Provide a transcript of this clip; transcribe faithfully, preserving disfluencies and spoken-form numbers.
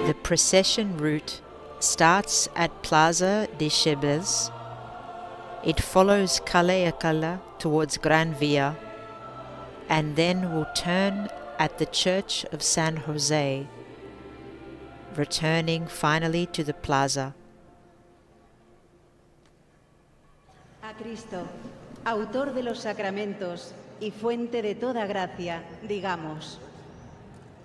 The procession route starts at Plaza de Chebes. It follows Calle Alcalá towards Gran Via, and then will turn at the Church of San Jose, returning finally to the plaza. A Cristo, autor de los sacramentos y fuente de toda gracia, digamos: